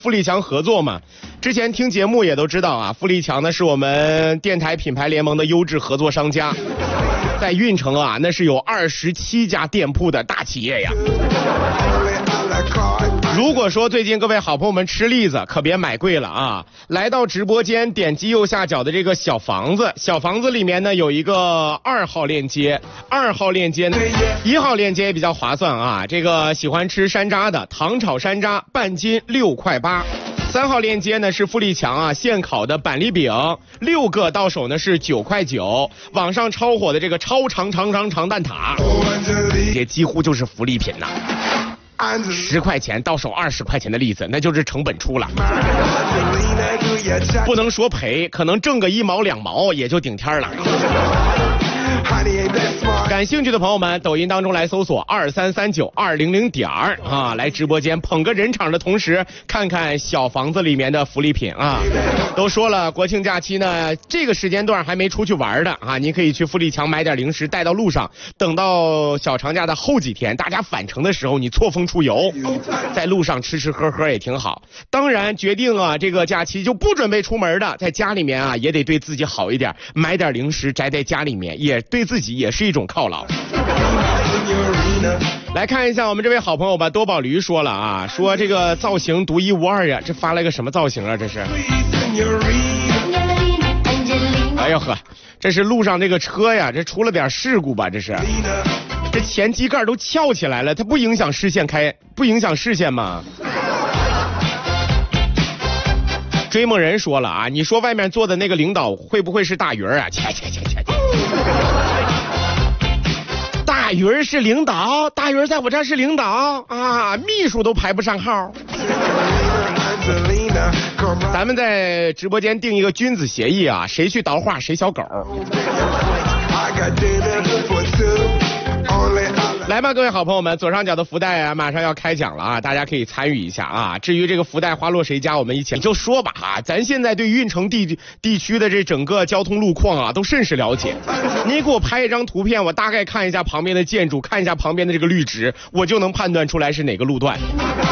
富力强合作嘛。之前听节目也都知道啊，富力强呢是我们电台品牌联盟的优质合作商家，在运城啊那是有27家店铺的大企业呀。如果说最近各位好朋友们吃栗子，可别买贵了啊！来到直播间，点击右下角的这个小房子，小房子里面呢有一个2号链接，2号链接呢，1号链接也比较划算啊。这个喜欢吃山楂的，糖炒山楂半斤6块8。3号链接呢是富力强啊现烤的板栗饼，6个到手呢是9块9。网上超火的这个超长蛋挞，也几乎就是福利品呐。10块钱到手20块钱的栗子，那就是成本出了，不能说赔，可能挣个1毛2毛也就顶天了。感兴趣的朋友们，抖音当中来搜索2339200啊，来直播间捧个人场的同时，看看小房子里面的福利品啊。都说了，国庆假期呢，这个时间段还没出去玩的啊，你可以去富力强买点零食带到路上，等到小长假的后几天，大家返程的时候，你错峰出游，在路上吃吃喝喝也挺好。当然，决定啊这个假期就不准备出门的，在家里面啊也得对自己好一点，买点零食宅在家里面，也对自己也是一种犒劳。来看一下我们这位好朋友吧，多宝驴说了啊，说这个造型独一无二呀，这发了个什么造型啊？这是，哎呦呵，这是路上这个车呀，这出了点事故吧？这是，这前机盖都翘起来了，它不影响视线吗？追梦人说了啊，你说外面坐的那个领导会不会是大鱼啊？切。大鱼是领导，大鱼在我这儿是领导啊，秘书都排不上号。咱们在直播间定一个君子协议啊，谁去倒话谁小狗。来吧，各位好朋友们，左上角的福袋啊，马上要开奖了啊，大家可以参与一下啊。至于这个福袋花落谁家，我们一起就说吧啊。咱现在对运城地区的这整个交通路况啊，都甚是了解。你给我拍一张图片，我大概看一下旁边的建筑，看一下旁边的这个绿植，我就能判断出来是哪个路段。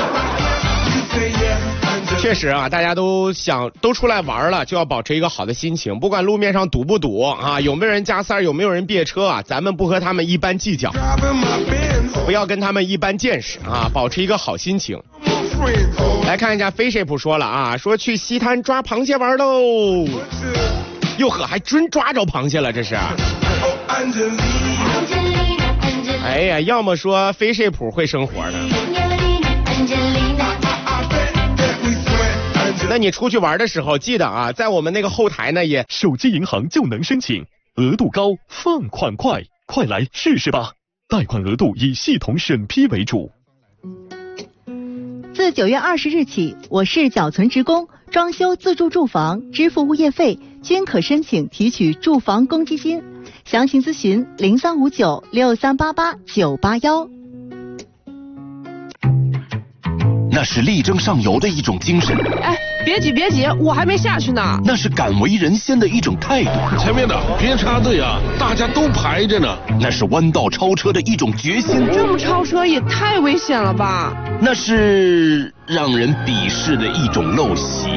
确实啊，大家都出来玩了，就要保持一个好的心情，不管路面上堵不堵啊，有没有人加塞，有没有人别车啊，咱们不和他们一般计较，不要跟他们一般见识啊，保持一个好心情。来看一下飞 shape 说了啊，说去西滩抓螃蟹玩喽，哟呵，还真抓着螃蟹了，这是。哎呀，要么说飞 shape 会生活呢。那你出去玩的时候记得啊，在我们那个后台呢也手机银行就能申请，额度高，放款快，快来试试吧。贷款额度以系统审批为主。 自9月20日起，我市缴存职工装修自住住房支付物业费均可申请提取住房公积金，详情咨询03596388-981。 那是力争上游的一种精神。 哎，别急，我还没下去呢。 那是敢为人先的一种态度。 前面的别插队啊，大家都排着呢。 那是弯道超车的一种决心。 这么超车也太危险了吧？ 那是让人鄙视的一种陋习。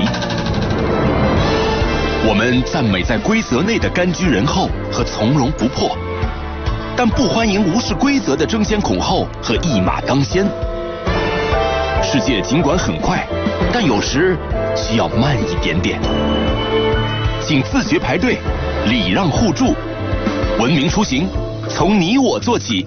我们赞美在规则内的甘居人后和从容不迫，但不欢迎无视规则的争先恐后和一马当先。世界尽管很快，但有时需要慢一点点。请自觉排队，礼让互助，文明出行，从你我做起。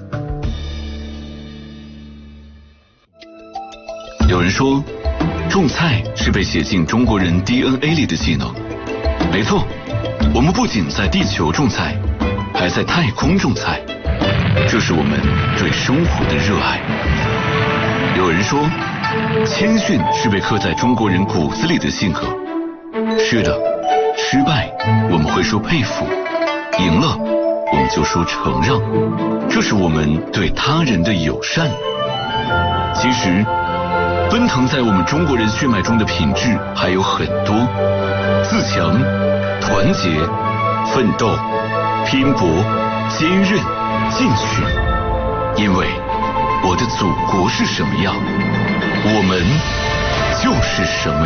有人说，种菜是被写进中国人 DNA 里的技能。没错，我们不仅在地球种菜，还在太空种菜，这是我们对生活的热爱。有人说，谦逊是被刻在中国人骨子里的性格。是的，失败我们会说佩服，赢了我们就说承让，这是我们对他人的友善。其实奔腾在我们中国人血脉中的品质还有很多：自强、团结、奋斗、拼搏、坚韧、进取。因为我的祖国是什么样，我们就是什么